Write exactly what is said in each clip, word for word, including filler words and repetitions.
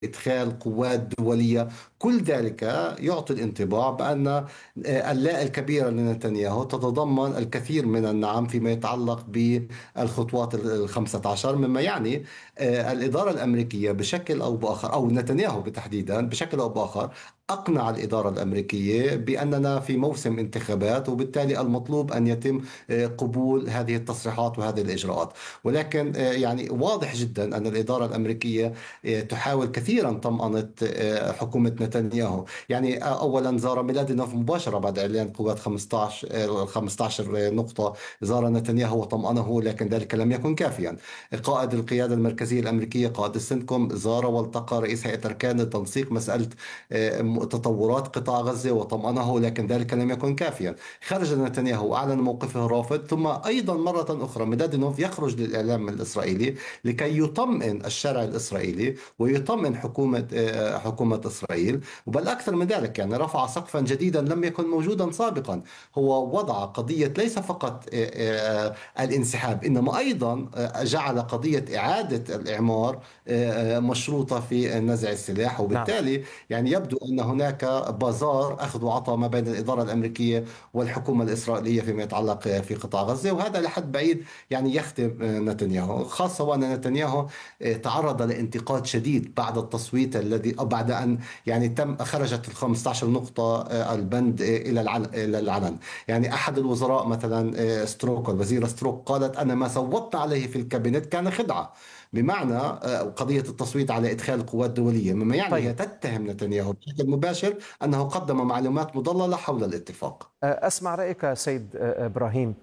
إدخال قوات دولية. كل ذلك يعطي الانطباع بأن آه، اللاء الكبيرة لنتنياهو تتضمن الكثير من النعم فيما يتعلق بالخطوات الخمسة عشر، مما يعني آه، الإدارة الأمريكية بشكل أو بآخر، أو نتنياهو بالتحديدا بشكل أو بآخر، أقنع الإدارة الأمريكية بأننا في موسم انتخابات، وبالتالي المطلوب أن يتم آه، قبول هذه التصريحات وهذه الإجراءات. ولكن آه، يعني واضح جدا أن الإدارة الأمريكية آه، تحاول كثيرا طمأنة آه، حكومة نتنياهو. يعني آه، أولا زار ميلادينوف مباشرة بعد إعلان قوات خمسة عشر آه، خمسة عشر نقطة، زار نتنياهو وطمأنه، لكن ذلك لم يكن كافيا. قائد القيادة المركزية الأمريكية قائد السنتكوم زار والتقى رئيس هيئة أركان لتنسيق مسألة آه، تطورات قطاع غزة وطمأنه، لكن ذلك لم يكن كافيا. خرج نتنياهو وأعلن موقفه الرافض، ثم أيضا مرة أخرى ميلادينوف يخرج للإعلام الإسرائيلي لكي يطمئن الشارع الإسرائيلي ويطمئن حكومة آه، حكومة إسرائيل. بل أكثر من ذلك، يعني رفع سقفا جديدا لم يكن موجودا سابقا. هو وضع قضية ليس فقط آه، آه، الانسحاب، إنما أيضا آه، جعل قضية إعادة الإعمار آه، آه، مشروطة في نزع السلاح. نعم. وبالتالي يعني يبدو أن هناك بازار أخذ وعطاء ما بين الإدارة الأمريكية والحكومة الإسرائيلية فيما يتعلق في قطاع غزة، وهذا لحد بعيد يعني يخدم نتنياهو، خاصة وأن نتنياهو تعرض لانتقاد شديد بعد التصويت الذي، أو بعد أن يعني تم خرجت ال خمسة عشر نقطة البند إلى العلن إلى العلن. يعني أحد الوزراء مثلا ستروك، الوزيرة ستروك، قالت أن ما صوتنا عليه في الكابينت كان خدعة، بمعنى آه، قضية التصويت على إدخال قوات دولية، مما يعني هي طيب، تتهم نتنياهو بشكل مباشر أنه قدم معلومات مضللة حول الاتفاق. أسمع رأيك سيد إبراهيم.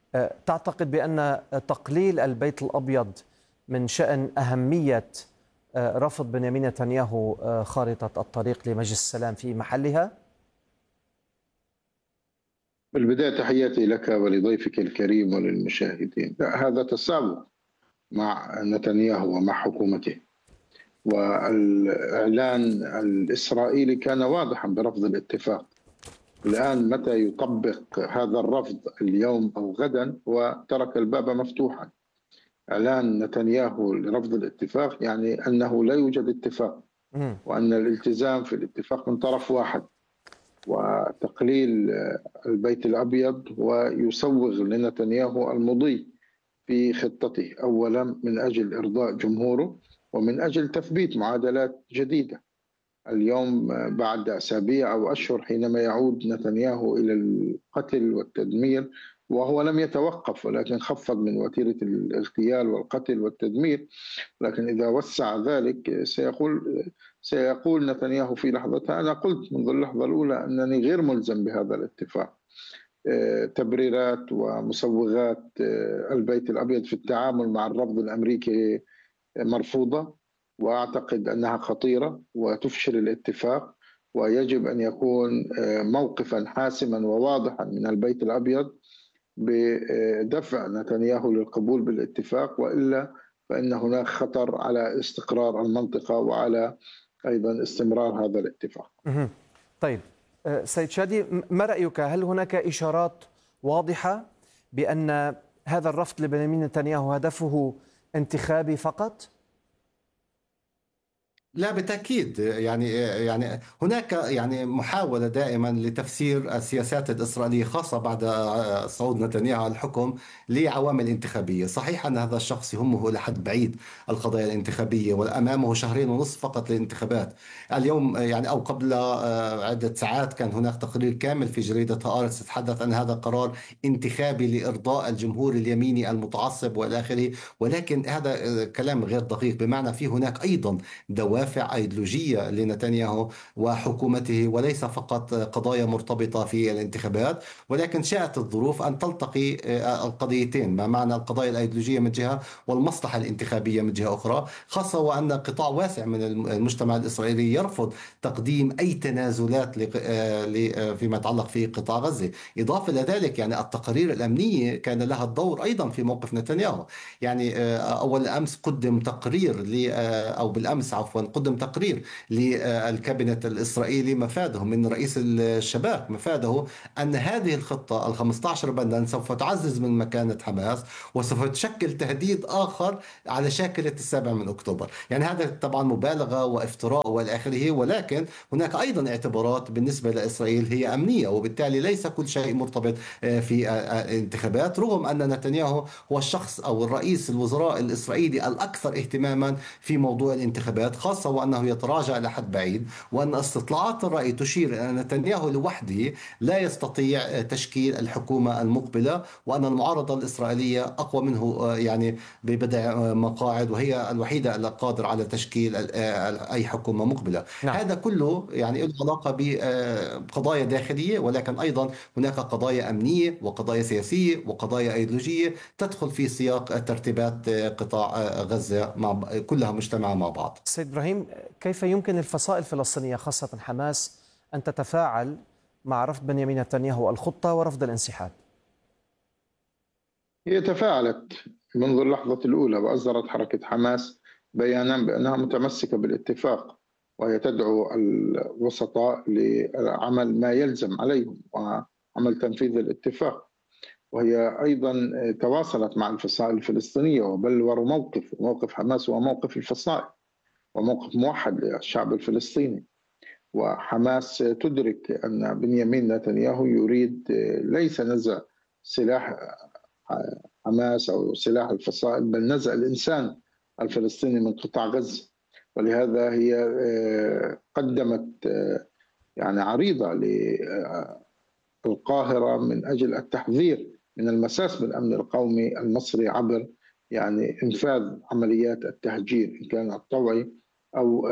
تعتقد بأن تقليل البيت الأبيض من شأن أهمية رفض بنيامين نتنياهو خارطة الطريق لمجلس السلام في محلها؟ بالبداية تحياتي لك ولضيفك الكريم وللمشاهدين. لا، هذا تساوي مع نتنياهو ومع حكومته، والإعلان الإسرائيلي كان واضحا برفض الاتفاق. الآن متى يطبق هذا الرفض، اليوم أو غدا، وترك الباب مفتوحا. إعلان نتنياهو لرفض الاتفاق يعني أنه لا يوجد اتفاق، مم. وأن الالتزام في الاتفاق من طرف واحد، وتقليل البيت الأبيض ويسوغ لنتنياهو المضي في خطته، أولا من أجل إرضاء جمهوره ومن أجل تثبيت معادلات جديدة. اليوم بعد أسابيع أو أشهر حينما يعود نتنياهو إلى القتل والتدمير، وهو لم يتوقف ولكن خفض من وتيرة الاغتيال والقتل والتدمير، لكن إذا وسع ذلك سيقول سيقول نتنياهو في لحظتها: أنا قلت منذ اللحظة الأولى أنني غير ملزم بهذا الاتفاق. تبريرات ومسوغات البيت الأبيض في التعامل مع الرفض الأمريكي مرفوضة، وأعتقد أنها خطيرة وتفشل الاتفاق، ويجب أن يكون موقفا حاسما وواضحا من البيت الأبيض بدفع نتنياهو للقبول بالاتفاق، وإلا فإن هناك خطر على استقرار المنطقة وعلى أيضا استمرار هذا الاتفاق. مهم. طيب، سيد شادي، ما رأيك؟ هل هناك إشارات واضحة بأن هذا الرفض لبنيامين نتنياهو هدفه انتخابي فقط؟ لا بالتأكيد، يعني يعني هناك يعني محاولة دائما لتفسير السياسات الإسرائيلية، خاصة بعد صعود نتنياهو على الحكم، لعوامل انتخابية. صحيح أن هذا الشخص يهمه إلى حد بعيد القضايا الانتخابية، وأمامه شهرين ونصف فقط للانتخابات. اليوم يعني أو قبل آه، عدة ساعات كان هناك تقرير كامل في جريدة هآرتس يتحدث أن هذا قرار انتخابي لإرضاء الجمهور اليميني المتعصب وإلى آخره. ولكن هذا آه، كلام غير دقيق، بمعنى في هناك أيضا دوافع أيديولوجية لنتنياهو وحكومته، وليس فقط قضايا مرتبطة في الانتخابات. ولكن شاءت الظروف أن تلتقي آه، القضيتين، ما معنى القضايا الأيديولوجية من جهة والمصلحة الانتخابية من جهة أخرى، خاصة وأن قطاع واسع من المجتمع الإسرائيلي يرفض تقديم أي تنازلات لق- آه، ل- آه، فيما يتعلق في قطاع غزة. إضافة إلى ذلك يعني التقارير الأمنية كان لها الدور أيضا في موقف نتنياهو. يعني آه، أول أمس قدم تقرير ل- آه، أو بالأمس عفوا قدم تقرير للكابينت الإسرائيلي مفاده من رئيس الشباك، مفاده أن هذه الخطة ال خمسة عشر بندا سوف تعزز من مكانة حماس وسوف تشكل تهديد آخر على شاكلة السابع من أكتوبر. يعني هذا طبعا مبالغة وافتراء والى آخره، ولكن هناك أيضا اعتبارات بالنسبة لإسرائيل هي أمنية، وبالتالي ليس كل شيء مرتبط في الانتخابات، رغم أن نتنياهو هو الشخص أو الرئيس الوزراء الإسرائيلي الأكثر اهتماما في موضوع الانتخابات، خاصة وأنه يتراجع إلى حد بعيد، وأن استطلاعات الرأي تشير إلى أن نتنياهو لوحده لا يستطيع تشكيل الحكومة المقبلة، وأن المعارضة الإسرائيلية أقوى منه يعني ببضع مقاعد، وهي الوحيدة القادرة على تشكيل أي حكومة مقبلة. نعم. هذا كله يعني له علاقة بقضايا داخلية، ولكن أيضا هناك قضايا أمنية وقضايا سياسية وقضايا أيديولوجية تدخل في سياق ترتيبات قطاع غزة مع كلها مجتمعة مع بعض. سيد إبراهيم، كيف يمكن الفصائل الفلسطينية خاصة حماس أن تتفاعل مع رفض بنيامين نتنياهو الخطة ورفض الانسحاب؟ هي تفاعلت منذ اللحظة الأولى، وأصدرت حركة حماس بيانا بأنها متمسكة بالاتفاق، وهي تدعو الوسطاء لعمل ما يلزم عليهم وعمل تنفيذ الاتفاق. وهي أيضا تواصلت مع الفصائل الفلسطينية وبلوروا موقف موقف حماس هو موقف الفصائل وموقف موحد للشعب الفلسطيني. وحماس تدرك أن بنيامين نتنياهو يريد ليس نزع سلاح حماس أو سلاح الفصائل، بل نزع الإنسان الفلسطيني من قطاع غزة. ولهذا هي قدمت يعني عريضة للقاهرة من أجل التحذير من المساس بالأمن القومي المصري عبر يعني إنفاذ عمليات التهجير، إن كان الطوعي أو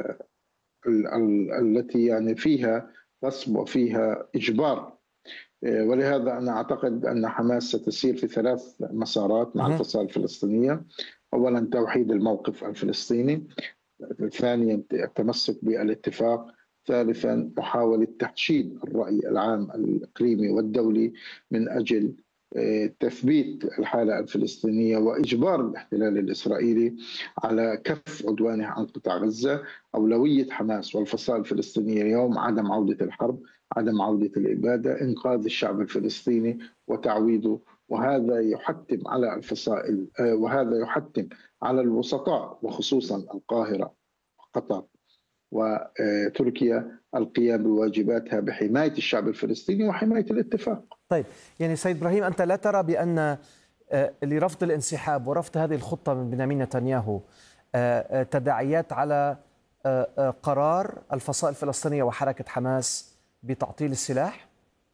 التي يعني فيها غصب وفيها إجبار. ولهذا أنا أعتقد أن حماس ستسير في ثلاث مسارات مع الفصائل الفلسطينية. أولا توحيد الموقف الفلسطيني، ثانيا التمسك بالاتفاق، ثالثا محاولة تحشيد الرأي العام الإقليمي والدولي من أجل تثبيت الحالة الفلسطينية وإجبار الاحتلال الإسرائيلي على كف عدوانه عن قطاع غزة. أولوية حماس والفصائل الفلسطينية اليوم عدم عودة الحرب، عدم عودة الإبادة، إنقاذ الشعب الفلسطيني وتعويضه. وهذا يحتم على الفصائل وهذا يحتم على الوسطاء وخصوصا القاهرة وقطر وتركيا القيام بواجباتها بحماية الشعب الفلسطيني وحماية الاتفاق. طيب، يعني سيد إبراهيم، أنت لا ترى بأن لرفض الانسحاب ورفض هذه الخطة من بنيامين نتنياهو تداعيات على قرار الفصائل الفلسطينية وحركة حماس بتعطيل السلاح؟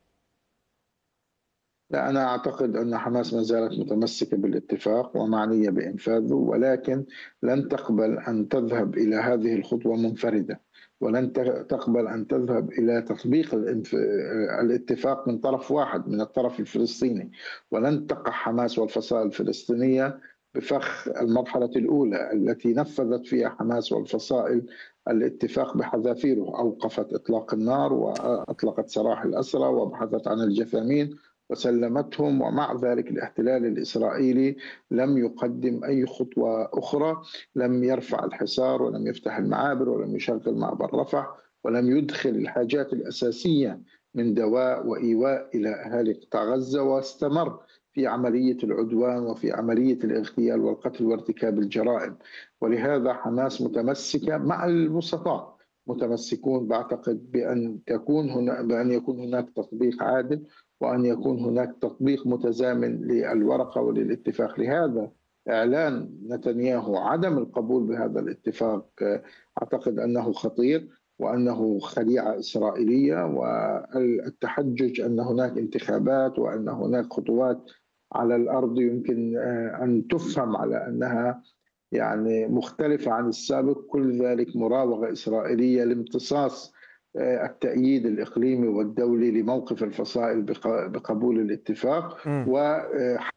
لا، أنا أعتقد أن حماس ما زالت متمسكة بالاتفاق ومعنية بإنفاذه، ولكن لن تقبل أن تذهب إلى هذه الخطوة منفردة، ولن تقبل أن تذهب إلى تطبيق الاتفاق من طرف واحد من الطرف الفلسطيني. ولن تقع حماس والفصائل الفلسطينية بفخ المرحلة الأولى التي نفذت فيها حماس والفصائل الاتفاق بحذافيره، أوقفت إطلاق النار وأطلقت سراح الأسرى وبحثت عن الجثامين وسلمتهم، ومع ذلك الاحتلال الإسرائيلي لم يقدم أي خطوة أخرى، لم يرفع الحصار ولم يفتح المعابر ولم يشغل معبر رفح ولم يدخل الحاجات الأساسية من دواء وإيواء إلى أهالي قطاع غزة، واستمر في عملية العدوان وفي عملية الاغتيال والقتل وارتكاب الجرائم. ولهذا حماس متمسكة مع الوسطاء، متمسكون بعتقد بأن تكون هنا بأن يكون هناك تطبيق عادل وأن يكون هناك تطبيق متزامن للورقة وللاتفاق. لهذا إعلان نتنياهو عدم القبول بهذا الاتفاق أعتقد أنه خطير وأنه خديعة إسرائيلية، والتحجج أن هناك انتخابات وأن هناك خطوات على الأرض يمكن أن تفهم على أنها يعني مختلفة عن السابق، كل ذلك مراوغة إسرائيلية لامتصاص التأييد الإقليمي والدولي لموقف الفصائل بقبول الاتفاق وحشر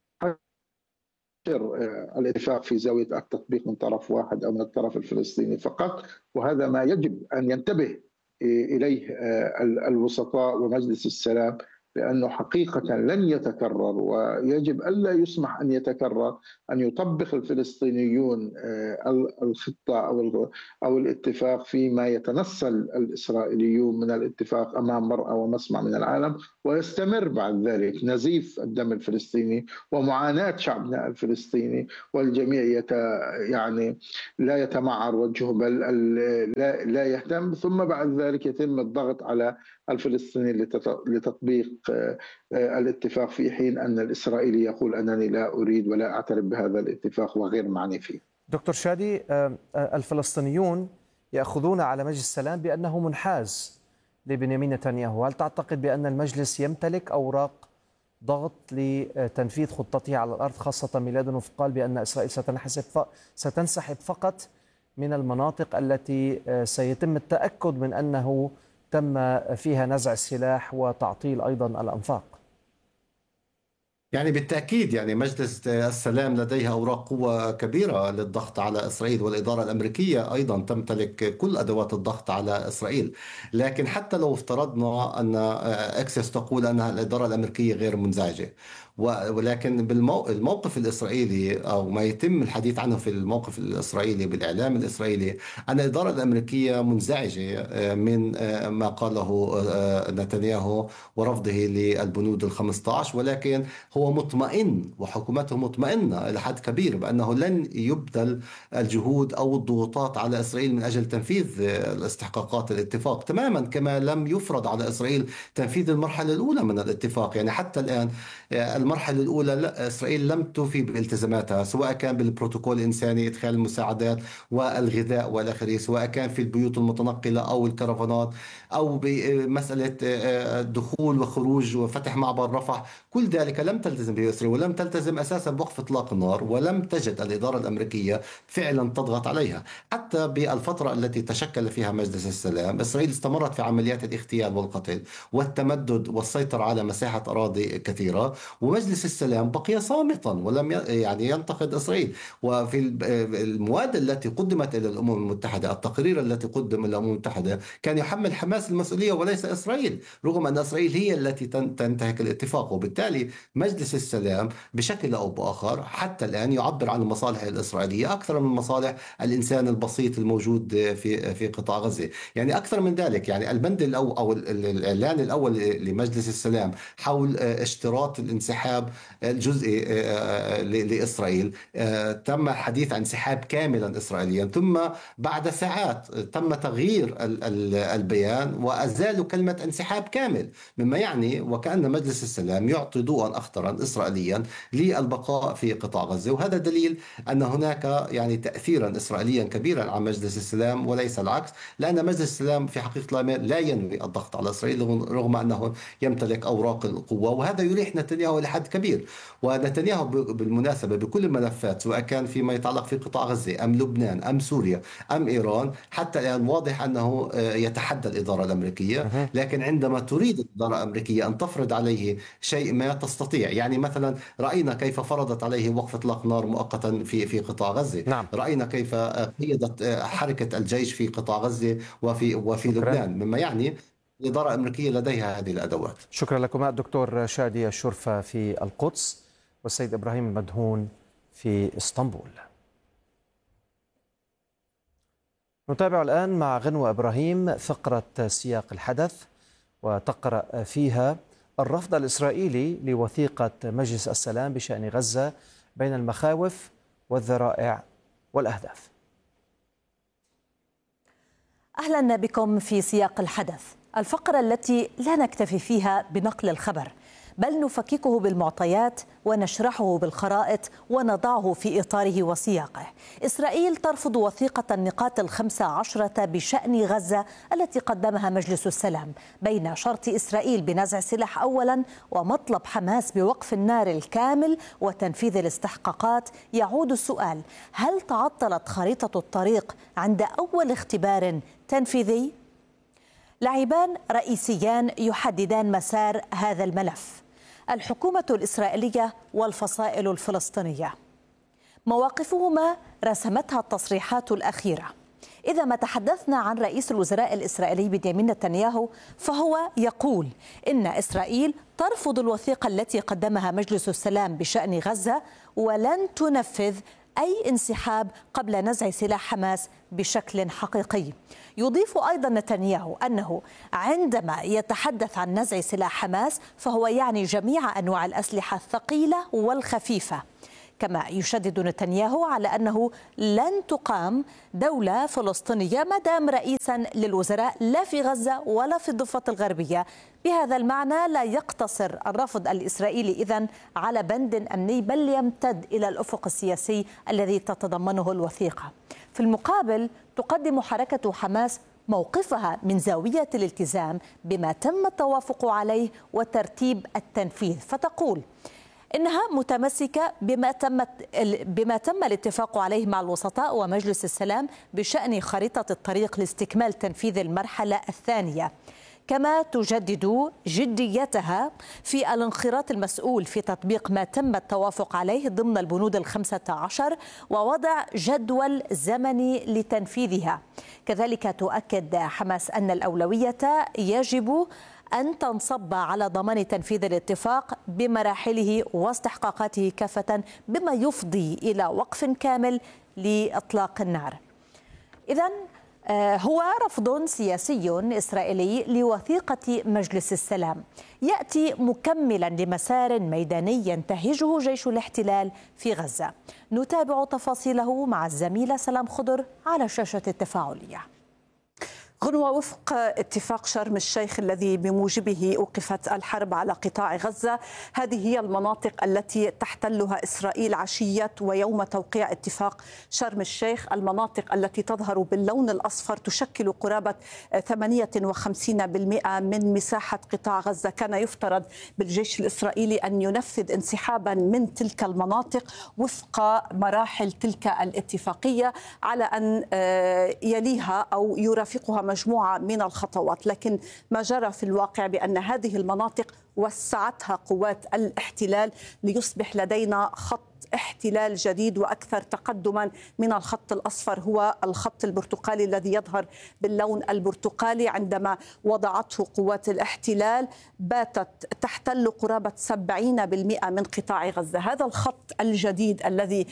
الاتفاق في زاوية التطبيق من طرف واحد أو من الطرف الفلسطيني فقط. وهذا ما يجب أن ينتبه إليه الوسطاء ومجلس السلام لأنه حقيقة لن يتكرر، ويجب ألا يسمح أن يتكرر أن يطبق الفلسطينيون الخطة أو أو الاتفاق فيما يتنصل الإسرائيليون من الاتفاق أمام مرأى ومسمع من العالم، ويستمر بعد ذلك نزيف الدم الفلسطيني ومعاناة شعبنا الفلسطيني، والجميع يت يعني لا يتمعر وجهه بل لا لا يهتم، ثم بعد ذلك يتم الضغط على الفلسطيني لتطبيق الاتفاق في حين أن الإسرائيلي يقول أنني لا أريد ولا أعترف بهذا الاتفاق وغير معني فيه. دكتور شادي، الفلسطينيون يأخذون على مجلس السلام بأنه منحاز لبنيامين نتنياهو، هل تعتقد بأن المجلس يمتلك أوراق ضغط لتنفيذ خطته على الأرض، خاصة ميلادونوف قال بأن إسرائيل ستنسحب فقط من المناطق التي سيتم التأكد من أنه تم فيها نزع السلاح وتعطيل أيضا الأنفاق؟ يعني بالتأكيد يعني مجلس السلام لديها أوراق قوة كبيرة للضغط على إسرائيل، والإدارة الأمريكية أيضا تمتلك كل أدوات الضغط على إسرائيل. لكن حتى لو افترضنا أن أكسيوس تقول أن الإدارة الأمريكية غير منزعجة، ولكن بالموقف الإسرائيلي أو ما يتم الحديث عنه في الموقف الإسرائيلي بالإعلام الإسرائيلي أن الإدارة الأمريكية منزعجة من ما قاله نتنياهو ورفضه للبنود الخمسة عشر، ولكن هو مطمئن وحكومته مطمئنة إلى حد كبير بأنه لن يبذل الجهود أو الضغوطات على إسرائيل من أجل تنفيذ الاستحقاقات الاتفاق، تماما كما لم يفرض على إسرائيل تنفيذ المرحلة الأولى من الاتفاق. يعني حتى الآن المرحلة الأولى إسرائيل لم توفي بالتزاماتها، سواء كان بالبروتوكول الإنساني إدخال المساعدات والغذاء والآخرين، سواء كان في البيوت المتنقلة أو الكرفانات، أو بمسألة دخول وخروج وفتح معبر رفح. كل ذلك لم تلتزم به إسرائيل، ولم تلتزم أساسا بوقف إطلاق النار، ولم تجد الإدارة الأمريكية فعلا تضغط عليها. حتى بالفترة التي تشكل فيها مجلس السلام إسرائيل استمرت في عمليات الاغتيال والقتل والتمدد والسيطرة على مساحة أراضي كثيرة، ومجلس السلام بقي صامتا ولم يعني ينتقد إسرائيل. وفي المواد التي قدمت إلى الأمم المتحدة، التقرير التي قدم إلى الأمم المتحدة كان يحمل حماس المسؤولية وليس إسرائيل، رغم أن إسرائيل هي التي تنتهك الاتفاق. وبالتالي مجلس السلام بشكل أو بآخر حتى الآن يعبر عن المصالح الإسرائيلية أكثر من مصالح الإنسان البسيط الموجود في في قطاع غزة. يعني أكثر من ذلك، يعني البند الأول أو الإعلان الأول لمجلس السلام حول اشتراط الانسحاب الجزئي لإسرائيل، تم الحديث عن انسحاب كاملا إسرائيليا، ثم بعد ساعات تم تغيير البيان وأزالوا كلمة انسحاب كامل، مما يعني وكأن مجلس السلام يعطي ضوءا أخضرا إسرائيليا للبقاء في قطاع غزة. وهذا دليل أن هناك يعني تأثيرا إسرائيليا كبيرا على مجلس السلام وليس العكس، لأن مجلس السلام في حقيقة لا ينوي الضغط على إسرائيل رغم أنه يمتلك أوراق القوة، وهذا يريح نتنياهو لحد كبير. ونتنياهو بالمناسبة بكل الملفات سواء كان فيما يتعلق في قطاع غزة أم لبنان أم سوريا أم إيران، حتى الآن واضح أنه يتحدى الإدارة الأمريكية، لكن عندما تريد الإدارة الأمريكية أن تفرض عليه شيء ما تستطيع. يعني مثلا رأينا كيف فرضت عليه وقف إطلاق نار مؤقتا في في قطاع غزة، نعم. رأينا كيف قيدت حركة الجيش في قطاع غزة وفي وفي شكرا. لبنان، مما يعني الإدارة الأمريكية لديها هذه الأدوات. شكرا لكم الدكتور شادي الشرفة في القدس والسيد إبراهيم المدهون في اسطنبول. نتابع الآن مع غنوة إبراهيم فقرة سياق الحدث، وتقرأ فيها الرفض الإسرائيلي لوثيقة مجلس السلام بشأن غزة بين المخاوف والذرائع والأهداف. أهلا بكم في سياق الحدث، الفقرة التي لا نكتفي فيها بنقل الخبر بل نفككه بالمعطيات ونشرحه بالخرائط ونضعه في إطاره وسياقه. إسرائيل ترفض وثيقة النقاط الخمسة عشرة بشأن غزة التي قدمها مجلس السلام بين شرط إسرائيل بنزع السلاح أولا ومطلب حماس بوقف النار الكامل وتنفيذ الاستحقاقات. يعود السؤال: هل تعطلت خريطة الطريق عند أول اختبار تنفيذي؟ لاعبان رئيسيان يحددان مسار هذا الملف: الحكومة الإسرائيلية والفصائل الفلسطينية. مواقفهما رسمتها التصريحات الأخيرة. إذا ما تحدثنا عن رئيس الوزراء الإسرائيلي بنيامين نتنياهو فهو يقول إن إسرائيل ترفض الوثيقة التي قدمها مجلس السلام بشأن غزة ولن تنفذ أي انسحاب قبل نزع سلاح حماس بشكل حقيقي. يضيف أيضا نتنياهو أنه عندما يتحدث عن نزع سلاح حماس فهو يعني جميع أنواع الأسلحة الثقيلة والخفيفة. كما يشدد نتنياهو على أنه لن تقام دولة فلسطينية ما دام رئيسا للوزراء لا في غزة ولا في الضفة الغربية. بهذا المعنى لا يقتصر الرفض الإسرائيلي إذن على بند أمني بل يمتد إلى الأفق السياسي الذي تتضمنه الوثيقة. في المقابل تقدم حركة حماس موقفها من زاوية الالتزام بما تم التوافق عليه وترتيب التنفيذ، فتقول إنها متمسكة بما تم بما تم الاتفاق عليه مع الوسطاء ومجلس السلام بشأن خريطة الطريق لاستكمال تنفيذ المرحلة الثانية. كما تجدد جديتها في الانخراط المسؤول في تطبيق ما تم التوافق عليه ضمن البنود الخمسة عشر ووضع جدول زمني لتنفيذها. كذلك تؤكد حماس أن الأولوية يجب أن تنصب على ضمان تنفيذ الاتفاق بمراحله واستحقاقاته كافة بما يفضي إلى وقف كامل لإطلاق النار. إذن هو رفض سياسي إسرائيلي لوثيقة مجلس السلام يأتي مكملا لمسار ميداني ينتهجه جيش الاحتلال في غزة. نتابع تفاصيله مع الزميلة سلام خضر على شاشة التفاعلية. غنوة، وفق اتفاق شرم الشيخ الذي بموجبه أوقفت الحرب على قطاع غزة، هذه هي المناطق التي تحتلها إسرائيل عشية ويوم توقيع اتفاق شرم الشيخ. المناطق التي تظهر باللون الأصفر تشكل قرابة ثمانية وخمسين بالمئة من مساحة قطاع غزة. كان يفترض بالجيش الإسرائيلي أن ينفذ انسحابا من تلك المناطق وفق مراحل تلك الاتفاقية على أن يليها أو يرافقها مجموعة من الخطوات، لكن ما جرى في الواقع بأن هذه المناطق وسعتها قوات الاحتلال ليصبح لدينا خط احتلال جديد وأكثر تقدما من الخط الأصفر، هو الخط البرتقالي الذي يظهر باللون البرتقالي. عندما وضعته قوات الاحتلال باتت تحتل قرابة سبعين بالمئة من قطاع غزة. هذا الخط الجديد الذي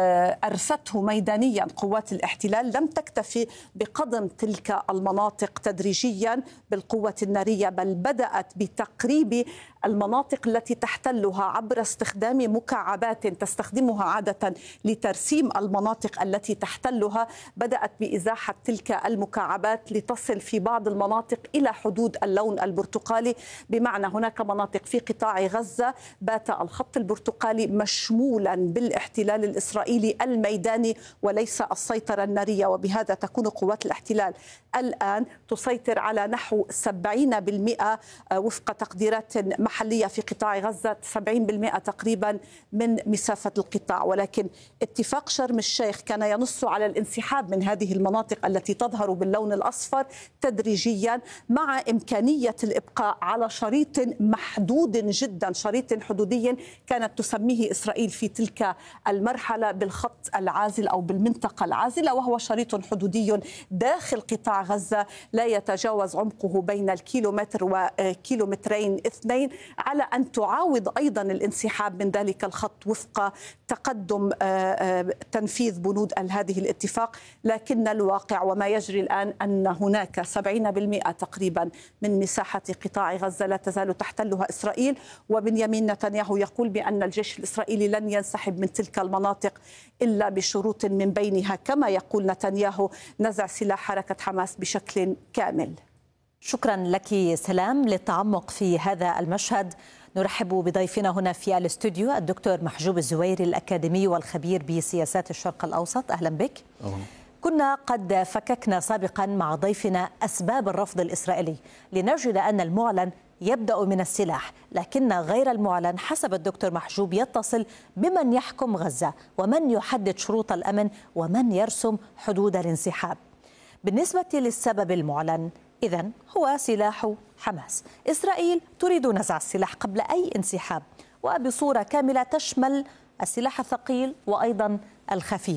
أرسته ميدانيا قوات الاحتلال لم تكتفي بقضم تلك المناطق تدريجيا بالقوة النارية، بل بدأت بتقريب المناطق التي تحتلها عبر استخدام مكعبات تستخدمها عادة لترسيم المناطق التي تحتلها. بدأت بإزاحة تلك المكعبات لتصل في بعض المناطق إلى حدود اللون البرتقالي، بمعنى هناك مناطق في قطاع غزة بات الخط البرتقالي مشمولا بالاحتلال الإسرائيلي الميداني وليس السيطرة النارية، وبهذا تكون قوات الاحتلال الآن تسيطر على نحو سبعين بالمئة وفق تقديرات محلية في قطاع غزة، سبعين بالمئة تقريبا من مسافة القطاع. ولكن اتفاق شرم الشيخ كان ينص على الانسحاب من هذه المناطق التي تظهر باللون الأصفر تدريجيا، مع إمكانية الإبقاء على شريط محدود جدا، شريط حدودي كانت تسميه إسرائيل في تلك المرحلة بالخط العازل أو بالمنطقة العازلة، وهو شريط حدودي داخل قطاع غزة لا يتجاوز عمقه بين الكيلومتر وكيلومترين اثنين، على أن تعاود أيضا الانسحاب من ذلك الخط وفق تقدم تنفيذ بنود هذه الاتفاق. لكن الواقع وما يجري الآن أن هناك سبعين بالمئة تقريبا من مساحة قطاع غزة لا تزال تحتلها إسرائيل، وبنيامين نتنياهو يقول بأن الجيش الإسرائيلي لن ينسحب من تلك المناطق إلا بشروط من بينها، كما يقول نتنياهو، نزع سلاح حركة حماس بشكل كامل. شكرا لك سلام للتعمق في هذا المشهد. نرحب بضيفنا هنا في الاستوديو الدكتور محجوب الزويري الأكاديمي والخبير بسياسات الشرق الأوسط. أهلا بك. أوه. كنا قد فككنا سابقا مع ضيفنا أسباب الرفض الإسرائيلي لنجد أن المعلن يبدأ من السلاح، لكن غير المعلن حسب الدكتور محجوب يتصل بمن يحكم غزة ومن يحدد شروط الأمن ومن يرسم حدود الانسحاب. بالنسبة للسبب المعلن إذن هو سلاح حماس. إسرائيل تريد نزع السلاح قبل أي انسحاب وبصورة كاملة تشمل السلاح الثقيل وأيضا الخفيف.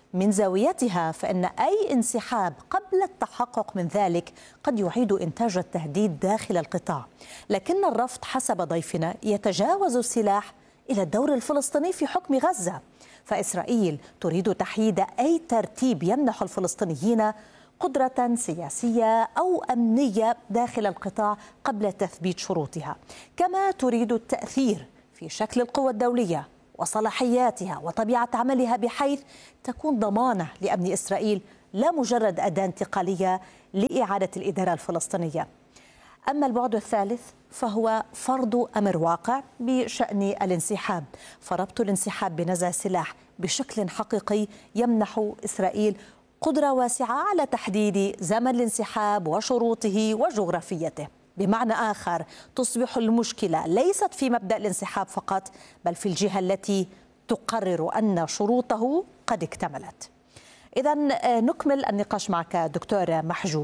من زاويتها فإن أي انسحاب قبل التحقق من ذلك قد يعيد إنتاج التهديد داخل القطاع، لكن الرفض حسب ضيفنا يتجاوز السلاح إلى الدور الفلسطيني في حكم غزة، فإسرائيل تريد تحييد أي ترتيب يمنح الفلسطينيين قدرة سياسية أو أمنية داخل القطاع قبل تثبيت شروطها، كما تريد التأثير في شكل القوى الدولية وصلاحياتها وطبيعة عملها بحيث تكون ضمانة لأمن إسرائيل لا مجرد أداة انتقالية لإعادة الإدارة الفلسطينية. أما البعد الثالث فهو فرض أمر واقع بشأن الانسحاب، فربط الانسحاب بنزع السلاح بشكل حقيقي يمنح إسرائيل قدرة واسعة على تحديد زمن الانسحاب وشروطه وجغرافيته. بمعنى آخر تصبح المشكلة ليست في مبدأ الانسحاب فقط، بل في الجهة التي تقرر أن شروطه قد اكتملت. إذن نكمل النقاش معك دكتور محجوب.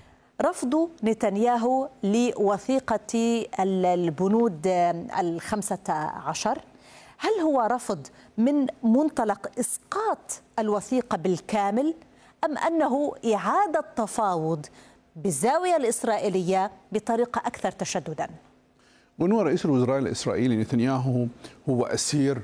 رفض نتنياهو لوثيقة البنود الخمسة عشر، هل هو رفض من منطلق إسقاط الوثيقة بالكامل أم أنه إعادة تفاوض بالزاوية الإسرائيلية بطريقة أكثر تشددا؟ ونوى رئيس الوزراء الإسرائيلي نتنياهو هو أسير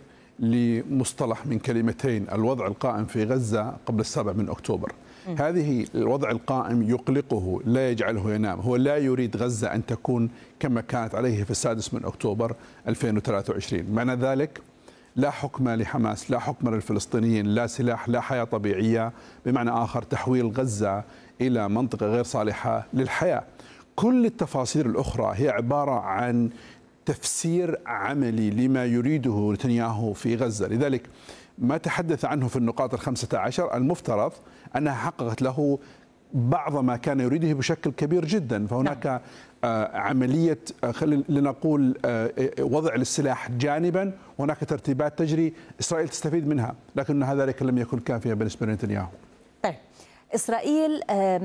لمصطلح من كلمتين: الوضع القائم في غزة قبل السابع من أكتوبر. م. هذه الوضع القائم يقلقه، لا يجعله ينام. هو لا يريد غزة أن تكون كما كانت عليه في السادس من أكتوبر ألفين وثلاثة وعشرين. معنى ذلك لا حكم لحماس، لا حكم للفلسطينيين، لا سلاح، لا حياة طبيعية، بمعنى آخر تحويل غزة إلى منطقة غير صالحة للحياة. كل التفاصيل الأخرى هي عبارة عن تفسير عملي لما يريده نتنياهو في غزة. لذلك ما تحدث عنه في النقاط الخمسة عشر المفترض أنها حققت له بعض ما كان يريده بشكل كبير جدا. فهناك نعم. عملية لنقول وضع للسلاح جانبا، وهناك ترتيبات تجري إسرائيل تستفيد منها، لكن ذلك لم يكن كافيا بالنسبة لنتنياهو. طيب، إسرائيل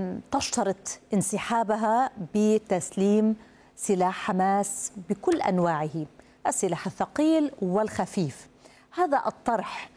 تشترط انسحابها بتسليم سلاح حماس بكل أنواعه، السلاح الثقيل والخفيف. هذا الطرح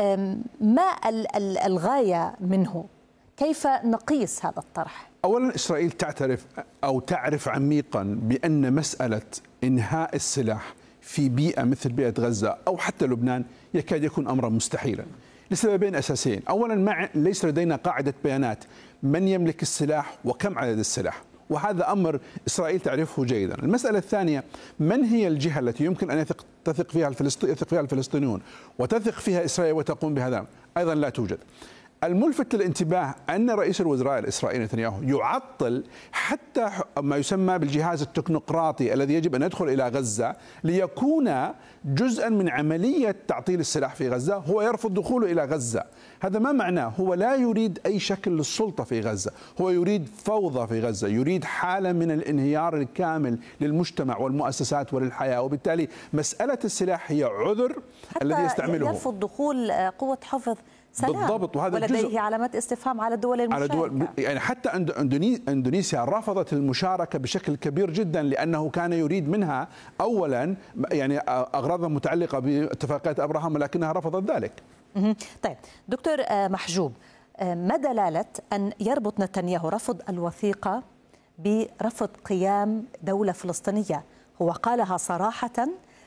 ما الغاية منه؟ كيف نقيس هذا الطرح؟ أولا، إسرائيل تعترف أو تعرف عميقا بأن مسألة إنهاء السلاح في بيئة مثل بيئة غزة أو حتى لبنان يكاد يكون أمرا مستحيلا لسببين أساسيين. أولا، مع ليس لدينا قاعدة بيانات من يملك السلاح وكم عدد السلاح، وهذا أمر إسرائيل تعرفه جيدا. المسألة الثانية، من هي الجهة التي يمكن أن يثق تثق فيها الفلسطينيون يثق فيها الفلسطينيون وتثق فيها إسرائيل وتقوم بهذا؟ أيضا لا توجد. الملفت للانتباه أن رئيس الوزراء الإسرائيلي نتنياهو يعطل حتى ما يسمى بالجهاز التكنوقراطي الذي يجب أن يدخل إلى غزة ليكون جزءا من عملية تعطيل السلاح في غزة. هو يرفض دخوله إلى غزة. هذا ما معناه؟ هو لا يريد أي شكل للسلطة في غزة، هو يريد فوضى في غزة، يريد حالة من الانهيار الكامل للمجتمع والمؤسسات وللحياة. وبالتالي مسألة السلاح هي عذر الذي يستعمله. يرفض دخول قوة حفظ سلام بالضبط، وهذا ولديه علامات استفهام على الدول المشاركة. على دول يعني حتى اندونيسيا رفضت المشاركة بشكل كبير جدا لأنه كان يريد منها أولا يعني أغراضها متعلقة باتفاقية أبراهام، ولكنها رفضت ذلك. طيب دكتور محجوب، ما دلالة أن يربط نتنياهو رفض الوثيقة برفض قيام دولة فلسطينية؟ هو قالها صراحة: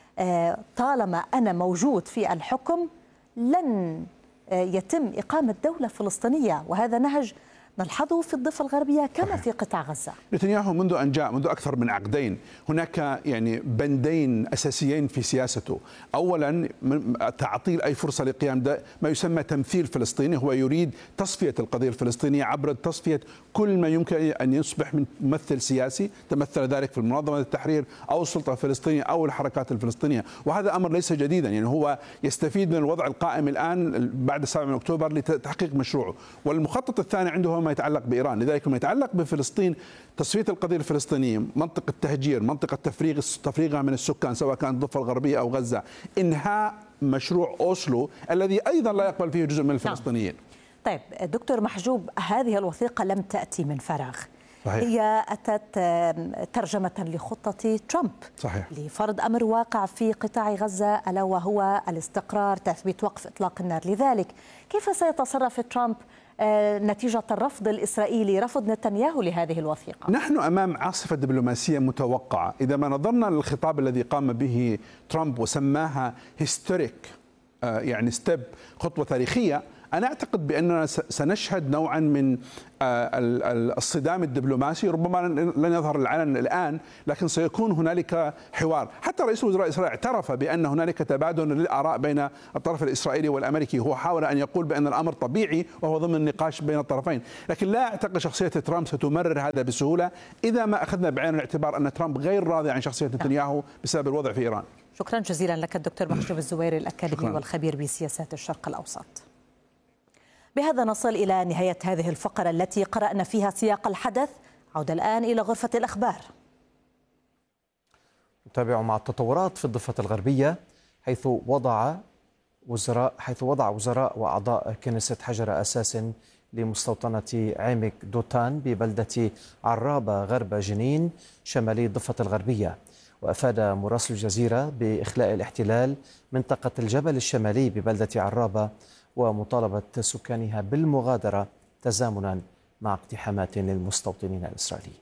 طالما أنا موجود في الحكم لن يتم إقامة دولة فلسطينية، وهذا نهج نلحظه في الضفة الغربية كما في قطاع غزة. نتنياهو منذ أن جاء منذ أكثر من عقدين هناك يعني بندين أساسيين في سياسته. أولا، تعطيل أي فرصة لقيام ما يسمى تمثيل فلسطيني. هو يريد تصفية القضية الفلسطينية عبر تصفية كل ما يمكن أن يصبح من ممثل سياسي، تمثل ذلك في منظمة التحرير أو السلطة الفلسطينية أو الحركات الفلسطينية. وهذا أمر ليس جديدا، يعني هو يستفيد من الوضع القائم الآن بعد السابع من أكتوبر لتحقيق مشروعه. والمخطط الثاني عنده ما يتعلق بإيران. لذلك ما يتعلق بفلسطين، تصفية القضية الفلسطينية، منطقة تهجير، منطقة تفريغ تفريغها من السكان سواء كانت الضفة الغربية أو غزة، إنهاء مشروع أوسلو الذي أيضا لا يقبل فيه جزء من الفلسطينيين. طيب دكتور محجوب، هذه الوثيقة لم تأتي من فراغ، صحيح. هي أتت ترجمة لخطة ترامب صحيح. لفرض أمر واقع في قطاع غزة، ألا وهو الاستقرار، تثبيت وقف إطلاق النار. لذلك كيف سيتصرف ترامب نتيجة الرفض الإسرائيلي، رفض نتنياهو لهذه الوثيقة؟ نحن أمام عاصفة دبلوماسية متوقعة. إذا ما نظرنا للخطاب الذي قام به ترامب وسماها هيستوريك، يعني ستيب، خطوة تاريخية، أنا أعتقد بأننا سنشهد نوعا من الصدام الدبلوماسي، ربما لن يظهر العلن الآن، لكن سيكون هنالك حوار. حتى رئيس وزراء إسرائيل اعترف بأن هنالك تبادل للآراء بين الطرف الإسرائيلي والأمريكي. هو حاول أن يقول بأن الأمر طبيعي وهو ضمن النقاش بين الطرفين، لكن لا أعتقد شخصية ترامب ستمرر هذا بسهولة إذا ما أخذنا بعين الاعتبار أن ترامب غير راضي عن شخصية نتنياهو بسبب الوضع في إيران. شكرا جزيلا لك الدكتور محجوب الزويري، الأكاديمي والخبير بسياسات الشرق الأوسط. بهذا نصل إلى نهاية هذه الفقرة التي قرأنا فيها سياق الحدث. عودة الآن إلى غرفة الأخبار. نتابع مع التطورات في الضفة الغربية، حيث وضع وزراء حيث وضع وزراء وأعضاء كنيسة حجر أساس لمستوطنة عمق دوتان ببلدة عرابة غرب جنين شمالي الضفة الغربية. وأفاد مراسل الجزيرة بإخلاء الاحتلال منطقة الجبل الشمالي ببلدة عرابة ومطالبة سكانها بالمغادرة تزامنا مع اقتحامات للمستوطنين الإسرائيليين.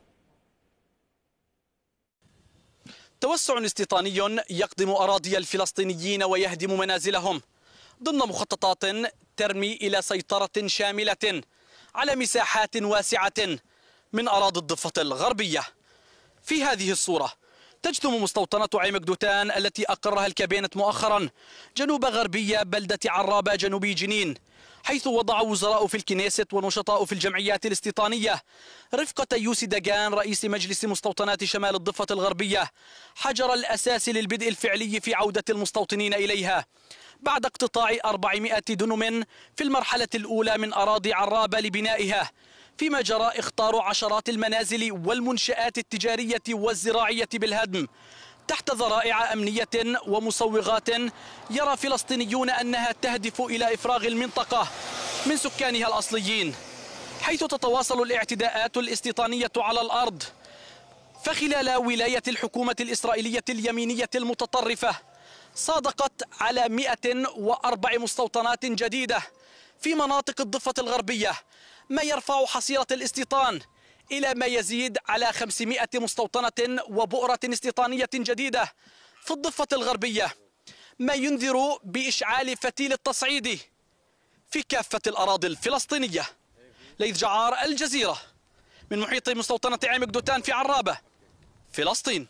توسع استيطاني يقدم أراضي الفلسطينيين ويهدم منازلهم ضمن مخططات ترمي إلى سيطرة شاملة على مساحات واسعة من أراضي الضفة الغربية. في هذه الصورة تجثم مستوطنة عمق دوتان التي أقرها الكابينت مؤخرا جنوب غربية بلدة عرابة جنوبي جنين، حيث وضع وزراء في الكنيسة ونشطاء في الجمعيات الاستيطانية رفقة يوسي داغان رئيس مجلس مستوطنات شمال الضفة الغربية حجر الأساس للبدء الفعلي في عودة المستوطنين إليها بعد اقتطاع أربعمائة دنم في المرحلة الأولى من أراضي عرابة لبنائها، فيما جرى إخطار عشرات المنازل والمنشآت التجارية والزراعية بالهدم تحت ذرائع أمنية ومصوغات يرى فلسطينيون أنها تهدف إلى إفراغ المنطقة من سكانها الأصليين، حيث تتواصل الاعتداءات الاستيطانية على الأرض. فخلال ولاية الحكومة الإسرائيلية اليمينية المتطرفة صادقت على مئة وأربع مستوطنات جديدة في مناطق الضفة الغربية، ما يرفع حصيلة الاستيطان إلى ما يزيد على خمسمائة مستوطنة وبؤرة استيطانية جديدة في الضفة الغربية، ما ينذر بإشعال فتيل التصعيد في كافة الأراضي الفلسطينية. ليث جعار، الجزيرة، من محيط مستوطنة عمق دوتان في عرابة، فلسطين.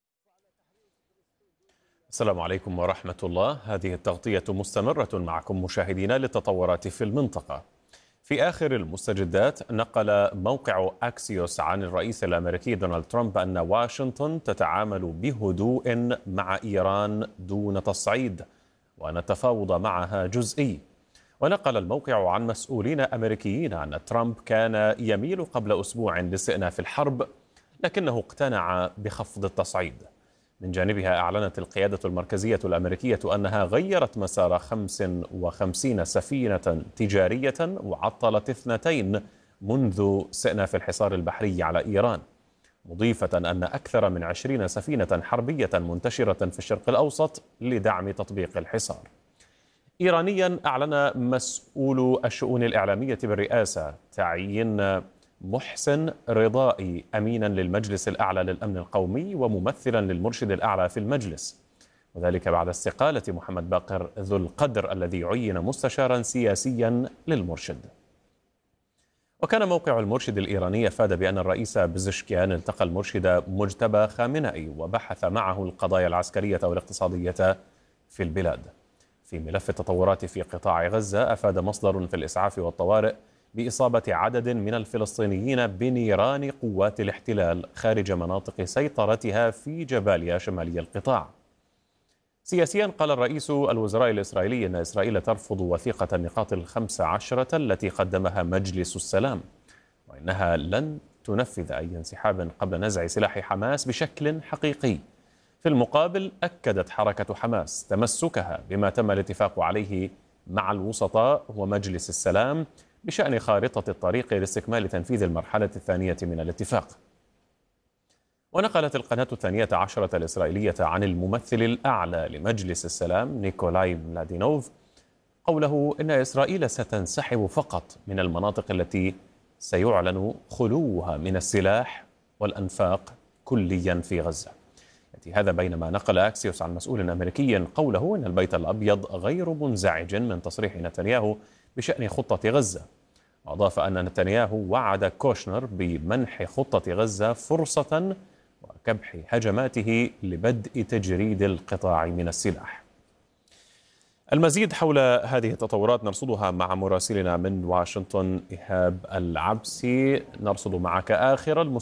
السلام عليكم ورحمة الله. هذه التغطية مستمرة معكم مشاهدينا للتطورات في المنطقة. في آخر المستجدات نقل موقع أكسيوس عن الرئيس الأمريكي دونالد ترامب أن واشنطن تتعامل بهدوء مع إيران دون تصعيد وأن التفاوض معها جزئي. ونقل الموقع عن مسؤولين أمريكيين أن ترامب كان يميل قبل أسبوع لاستئناف الحرب لكنه اقتنع بخفض التصعيد. من جانبها أعلنت القيادة المركزية الأمريكية أنها غيرت مسار خمس وخمسين سفينة تجارية وعطلت اثنتين منذ استئناف الحصار البحري على إيران، مضيفة أن أكثر من عشرين سفينة حربية منتشرة في الشرق الأوسط لدعم تطبيق الحصار. إيرانيا أعلن مسؤول الشؤون الإعلامية بالرئاسة تعيين محسن رضائي أمينا للمجلس الأعلى للأمن القومي وممثلا للمرشد الأعلى في المجلس، وذلك بعد استقالة محمد باقر ذو القدر الذي عين مستشارا سياسيا للمرشد. وكان موقع المرشد الإيراني أفاد بأن الرئيس بزشكيان التقى المرشد مجتبى خامنئي وبحث معه القضايا العسكرية والاقتصادية في البلاد. في ملف التطورات في قطاع غزة أفاد مصدر في الإسعاف والطوارئ بإصابة عدد من الفلسطينيين بنيران قوات الاحتلال خارج مناطق سيطرتها في جباليا شمالي القطاع. سياسيا قال الرئيس الوزراء الإسرائيلي أن إسرائيل ترفض وثيقة النقاط الخمس عشرة التي قدمها مجلس السلام، وإنها لن تنفذ أي انسحاب قبل نزع سلاح حماس بشكل حقيقي. في المقابل أكدت حركة حماس تمسكها بما تم الاتفاق عليه مع الوسطاء ومجلس السلام بشأن خارطة الطريق لاستكمال تنفيذ المرحلة الثانية من الاتفاق. ونقلت القناة الثانية عشرة الإسرائيلية عن الممثل الأعلى لمجلس السلام نيكولاي ملادينوف قوله إن إسرائيل ستنسحب فقط من المناطق التي سيعلن خلوها من السلاح والأنفاق كليا في غزة. يأتي هذا بينما نقل أكسيوس عن مسؤول أمريكي قوله إن البيت الأبيض غير منزعج من تصريح نتنياهو بشأن خطة غزة. وأضاف أن نتنياهو وعد كوشنر بمنح خطة غزة فرصة وكبح هجماته لبدء تجريد القطاع من السلاح. المزيد حول هذه التطورات نرصدها مع مراسلنا من واشنطن إيهاب العبسي. نرصد معك آخر